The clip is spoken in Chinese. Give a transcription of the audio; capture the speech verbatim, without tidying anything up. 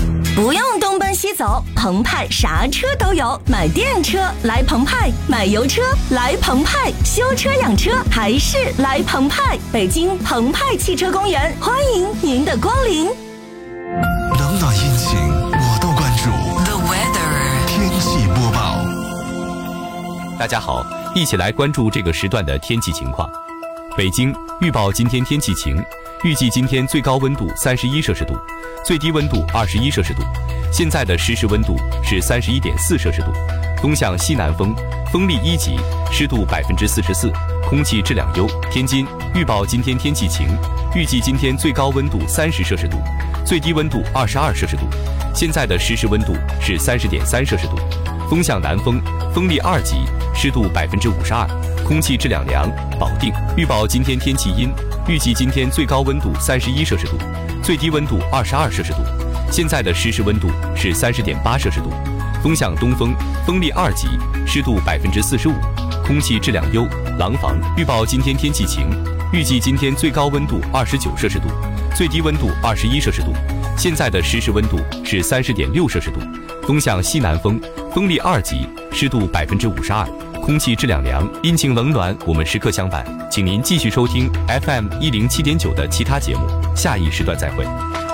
不用东奔西走，澎湃啥车都有。买电车来澎湃，买油车来澎湃，修车养车还是来澎湃。北京澎湃汽车公园，欢迎您的光临。 冷暖阴晴我都关注。 The weather 天气播报。 大家好，一起来关注这个时段的天气情况。北京预报今天天气晴，预计今天最高温度三十一摄氏度，最低温度二十一摄氏度。现在的实时温度是三十一点四摄氏度，风向西南风，风力一级，湿度百分之四十四，空气质量优。天津预报今天天气晴，预计今天最高温度三十摄氏度，最低温度二十二摄氏度。现在的实时温度是三十点三摄氏度，风向南风，风力二级，湿度百分之五十二，空气质量良。保定预报今天天气阴，预计今天最高温度三十一摄氏度，最低温度二十二摄氏度。现在的实时温度是三十点八摄氏度，风向东风，风力二级，湿度百分之四十五，空气质量优。廊坊预报今天天气晴，预计今天最高温度二十九摄氏度，最低温度二十一摄氏度。现在的实时温度是三十点六摄氏度，风向西南风，风力二级，湿度百分之五十二，空气质量良。阴晴冷暖我们时刻相伴，请您继续收听 F M 一零七点九的其他节目，下一时段再会。